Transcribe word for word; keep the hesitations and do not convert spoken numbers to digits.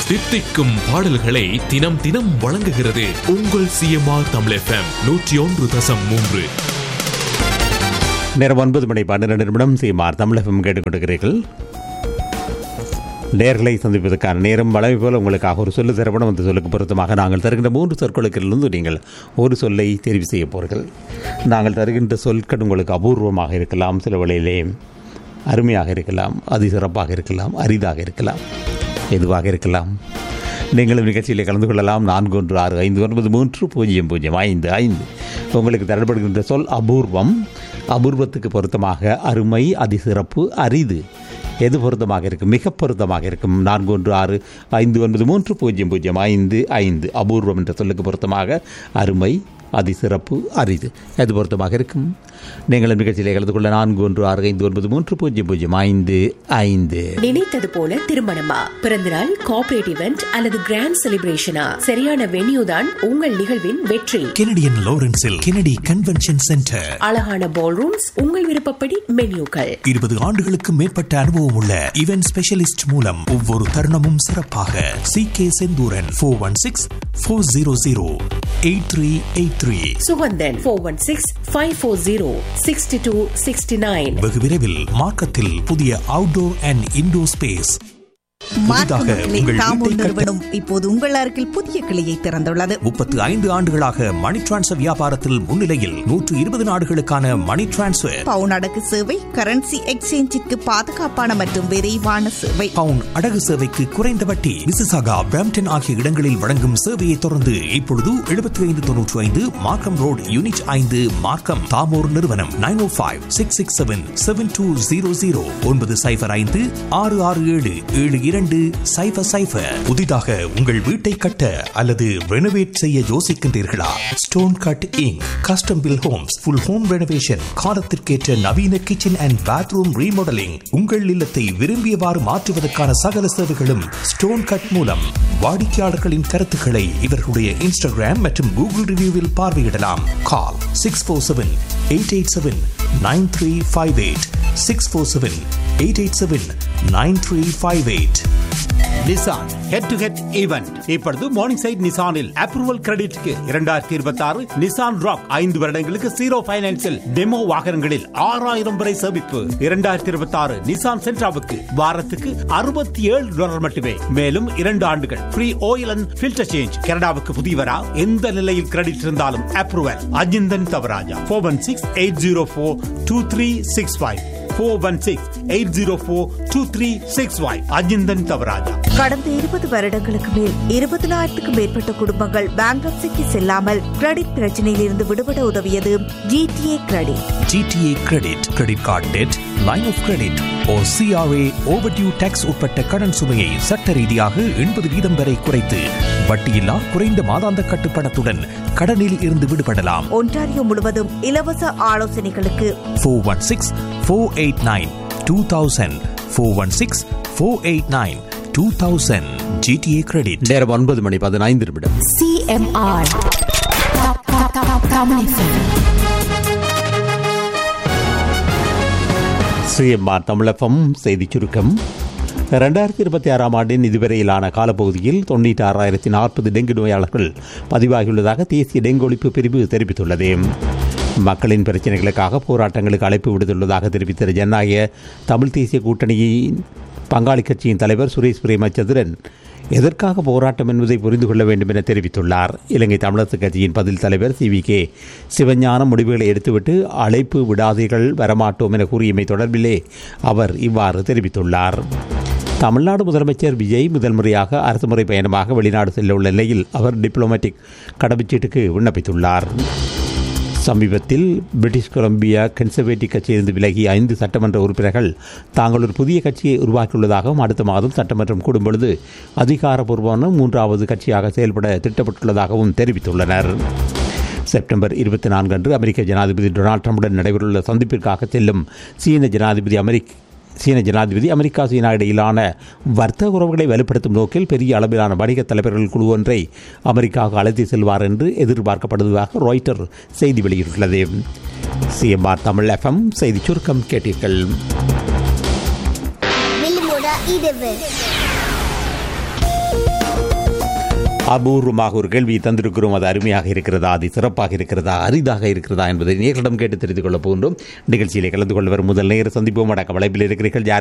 தித்திக்கும் பாடல்களை தினம் தினம் வழங்குகிறது உங்கள் சிஎம்ஆர் தமிழ் எஃப்எம் நூற்றி ஒன்று தசம் மூன்று. நேரம் ஒன்பது மணி பன்னிரண்டு நிமிடம் சிஎம்ஆர் தமிழ் எஃப்எம் கேட்டுக்கொண்டிருக்கிறீர்கள். நேர்களை சந்திப்பதற்கான நேரம் வளமை போல உங்களுக்காக ஒரு சொல்லு தரப்படும். அந்த சொல்லுக்கு பொருத்தமாக நாங்கள் தருகின்ற மூன்று சொற்களுக்கிலிருந்து நீங்கள் ஒரு சொல்லை தெரிவு செய்ய போகிறீர்கள். நாங்கள் தருகின்ற சொற்கள் உங்களுக்கு அபூர்வமாக இருக்கலாம், சில வேளையிலே அருமையாக இருக்கலாம், அதிசிறப்பாக இருக்கலாம், அரிதாக இருக்கலாம், எதுவாக இருக்கலாம். நீங்களும் நிகழ்ச்சியில் கலந்து கொள்ளலாம். நான்கு ஒன்று ஆறு ஐந்து ஒன்பது மூன்று பூஜ்ஜியம் பூஜ்ஜியம் ஐந்து ஐந்து. உங்களுக்கு தரப்படுகின்ற சொல் அபூர்வம். அபூர்வத்துக்கு பொருத்தமாக அருமை, அதிசிறப்பு, அரிது எது பொருத்தமாக இருக்கும்? மிக பொருத்தமாக இருக்கும். நான்கு ஒன்று ஆறு ஐந்து ஒன்பது மூன்று பூஜ்ஜியம் பூஜ்ஜியம் ஐந்து ஐந்து. அபூர்வம் என்ற சொல்லுக்கு பொருத்தமாக அருமை, அதிசிறப்பு, அரிது எது பொருத்தமாக இருக்கும்? நீங்களும் நிகழ்ச்சியிலே கலந்து கொள்ள நான்கு ஒன்று ஆறு ஐந்து ஒன்பது மூன்று பூஜ்ஜியம் பூஜ்ஜியம் ஐந்து ஐந்து. நினைத்தது போல திருமணமா, பிறந்தநாள், கார்ப்பரேட் இவெண்ட் அல்லது கிராண்ட் செலிப்ரேஷனா, சரியான வென்யூ தான் உங்கள் நிகழ்வின் வெற்றி. Canadian லாரன்ஸில் Kennedy convention centre. அழகான பால் ரூம்ஸ், உங்கள் விருப்பப்படி மென்யூக்கள். இருபது ஆண்டுகளுக்கு மேற்பட்ட அனுபவம் உள்ள இவென்ட் ஸ்பெஷலிஸ்ட் மூலம் ஒவ்வொரு தருணமும் சிறப்பாக. C K Senthuran four one six four zero zero eight three eight three. Suganthan four one six five four zero sixty two sixty nine. வெகு விரைவில் மார்க்கத்தில் புதிய அவுட்டோர் அண்ட் இன்டோர் ஸ்பேஸ். நிறுவனம் இப்போது உங்கள் அருகில் புதிய கிளையை திறந்துள்ளது. முப்பத்தி ஐந்து ஆண்டுகளாக மணி டிரான்ஸ்ஃபர் வியாபாரத்தில் முன்னிலையில் நூற்று இருபது நாடுகளுக்கான மணி டிரான்ஸ்ஃபர், பவுன் அடகு சேவை, கரன்சி எக்ஸ்சேஞ்சிற்கு பாதுகாப்பான மற்றும் விரைவான சேவை. பவுன் அடகு சேவைக்கு குறைந்த வட்டி. மிசிசாகா, பிரம்டன் ஆகிய இடங்களில் வழங்கும் சேவையை தொடர்ந்து இப்பொழுது எழுபத்தி ஐந்து தொன்னூற்றி ஐந்து மார்க்கம் ரோடு, யூனிட் ஐந்து, மார்க்கம். தாமோர் நிறுவனம் நைன் ஓ five six six seven seven two zero zero ஒன்பது சைபர் ஐந்து ஆறு ஆறு ஏழு ஏழு இரண்டு சைபர் சைபர். புதிதாக உங்கள் வீட்டை கட்ட அல்லது ரெனோவேட் செய்ய யோசிக்கின்றீர்களா? Stone cut ink custom bill Holmes, full home renovation, காலத்திற்கேற்ற நவீன கிச்சன் அண்ட் பாத்ரூம் ரீமாடலிங், உங்கள் இல்லத்தை விரும்பியவாறு மாற்றுவதற்கான சகல சேவைகளும் ஸ்டோன் கட் மூலம். வாடிக்கையாளர்களின் கருத்துக்களை இவர்களுடைய இன்ஸ்டாகிராம் மற்றும் கூகுள் ரிவ்யூவில் பார்வையிடலாம். கால் six four seven eight eight seven nine three five eight six four seven eight eight seven nine three five eight. Nissan head to head event இப்பொழுது மார்னிங் சைட் நிசானில் அப்ரூவல் கிரெடிட்க்கு இரண்டாயிரத்தி இருபத்தி ஆறு நிசான் ராக் ஐந்து வருடங்களுக்கு zero பைனான்சில் demo வாகனங்களில் ஆறாயிரம் வரை சேமிப்பு. இரண்டாயிரத்தி இருபத்தி ஆறு நிசான் சென்ட்ராவுக்கு வாரத்துக்கு அறுபத்தி ஏழு டாலர் மட்டுமே. மேலும் இரண்டு ஆண்டுகள் free oil and filter change. கனடாவுக்கு புதியவரா? எந்த நிலையில் கிரெடிட் இருந்தாலும் approval. Ajinthan Thavaraja four one six eight zero four two three six five four one six eight zero four two three six five. Ajinthan Thavaraja. கடந்த இருபது வருடங்களுக்கு மேல் இருபதினாயிரத்துக்கும் மேற்பட்ட குடும்பங்கள் பேங்க்ரப்சிக்கு செல்லாமல் கிரெடிட் பிரச்சனையில் இருந்து விடுபட உதவியது GTA credit. GTA credit, credit card dead, line of credit O CRA overdue tax உட்பட்ட கடன் சுமையை சட்ட ரீதியாக எண்பது வீதம் வரை குறைத்து வட்டியில்லா குறைந்த மாதாந்த கட்டுப்பணத்துடன் கடனில் இருந்து விடுபடலாம். ஒன்டாரியோ முழுவதும் இலவச ஆலோசனைகளுக்கு four one six four eight nine two thousand four one six four eight nine two thousand. GTA credit. நேரம் ஒன்பது மணி பதினைந்து நிமிடம். சிஎம்ஆர் சிஎம்ஆர் தமிழகம் செய்தி சுருக்கம். இரண்டாயிரத்தி இருபத்தி ஆறாம் ஆண்டின் இதுவரையிலான காலப்பகுதியில் தொண்ணூற்றி ஆறாயிரத்தி நாற்பது டெங்கு நோயாளர்கள் பதிவாகியுள்ளதாக தேசிய டெங்கு ஒழிப்பு பிரிவு தெரிவித்துள்ளது. மக்களின் பிரச்சினைகளுக்காக போராட்டங்களுக்கு அழைப்பு விடுத்துள்ளதாக தெரிவித்த ஜனநாயக தமிழ் தேசிய கூட்டணியின் பங்காளி கட்சியின் தலைவர் சுரேஷ் பிரேமச்சந்திரன் எதற்காக போராட்டம் என்பதை புரிந்து கொள்ள வேண்டும் என தெரிவித்துள்ளார். இலங்கை தமிழரசு கட்சியின் பதில் தலைவர் சி வி கே சிவஞானம் முடிவுகளை எடுத்துவிட்டு அழைப்பு விடாதீர்கள், வரமாட்டோம் என கூறியமை தொடர்பிலே அவர் இவ்வாறு தெரிவித்துள்ளார். தமிழ்நாடு முதலமைச்சர் விஜய் முதல் முறையாக அரசுமுறை பயணமாக வெளிநாடு செல்ல உள்ள நிலையில் அவர் டிப்ளோமேட்டிக் கடவுச்சீட்டுக்கு விண்ணப்பித்துள்ளார். சமீபத்தில் பிரிட்டிஷ் கொலம்பியா கன்சர்வேட்டிவ் கட்சியிலிருந்து விலகிய ஐந்து சட்டமன்ற உறுப்பினர்கள் தாங்கள் ஒரு புதிய கட்சியை உருவாக்கியுள்ளதாகவும் அடுத்த மாதம் சட்டமன்றம் கூடும் பொழுது அதிகாரப்பூர்வமான மூன்றாவது கட்சியாக செயல்பட திட்டமிட்டுள்ளதாகவும் தெரிவித்துள்ளனர். செப்டம்பர் இருபத்தி நான்கு அன்று அமெரிக்க ஜனாதிபதி டொனால்ட் ட்ரம்புடன் நடைபெறவுள்ள சந்திப்பிற்காக செல்லும் சீன ஜனாதிபதி அமெரிக்க சீன ஜனாதிபதி அமெரிக்கா சீனா இடையிலான வர்த்தக உறவுகளை வலுப்படுத்தும் நோக்கில் பெரிய அளவிலான வணிக தலைவர்கள் குழு ஒன்றை அமெரிக்காவுக்கு அழைத்து செல்வார் என்று எதிர்பார்க்கப்படுவதாக ராய்ட்டர் செய்தி வெளியிட்டுள்ளது. சிஎம்ஆர் தமிழ் எஃப்எம் செய்தி சுருக்கம் கேட்டீர்கள். அபூர்வமாக ஒரு கேள்வியை தந்திருக்கிறோம். அது அருமையாக இருக்கிறதா, அது சிறப்பாக இருக்கிறதா, அரிதாக இருக்கிறதா என்பதை நேர்களிடம் கேட்டு தெரிந்து கொள்ளப் போகின்றோம். நிகழ்ச்சியிலே கலந்து கொள்வர் முதல் நேர சந்திப்போம். அடக்க வளைப்பில் இருக்கிறீர்கள். யார்